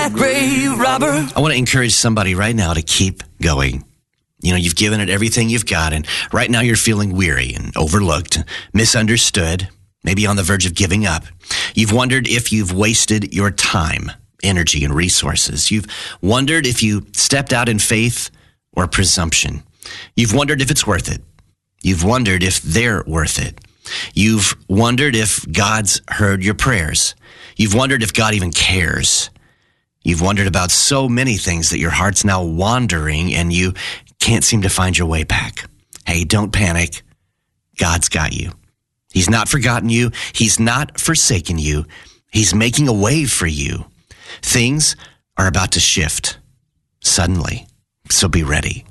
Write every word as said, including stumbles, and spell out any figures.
that grave robber. I want to encourage somebody right now to keep going. You know, you've given it everything you've got, and right now you're feeling weary and overlooked, misunderstood, maybe on the verge of giving up. You've wondered if you've wasted your time, energy, and resources. You've wondered if you stepped out in faith or presumption. You've wondered if it's worth it. You've wondered if they're worth it. You've wondered if God's heard your prayers. You've wondered if God even cares. You've wondered about so many things that your heart's now wandering and you can't seem to find your way back. Hey, don't panic. God's got you. He's not forgotten you. He's not forsaken you. He's making a way for you. Things are about to shift suddenly, so be ready.